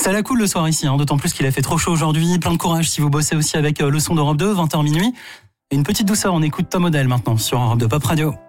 Ça la coule le soir ici, d'autant plus qu'il a fait trop chaud aujourd'hui. Plein de courage si vous bossez aussi avec le son d'Europe 2, 20h minuit. Et une petite douceur, on écoute Tom Odell maintenant sur Europe 2 Pop Radio.